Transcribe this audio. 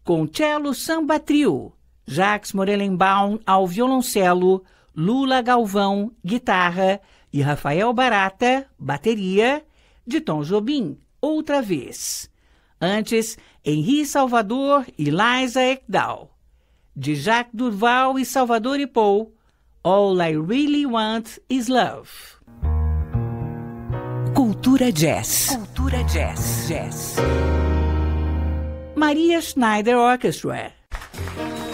com Cello Samba Trio, Jacques Morelenbaum ao violoncelo, Lula Galvão, guitarra e Rafael Barata, bateria, de Tom Jobim, Outra Vez. Antes, Henri Salvador e Liza Ekdahl, de Jacques Durval e Salvador e Paul, All I Really Want Is Love. Cultura Jazz. Cultura Jazz. Maria Schneider Orchestra,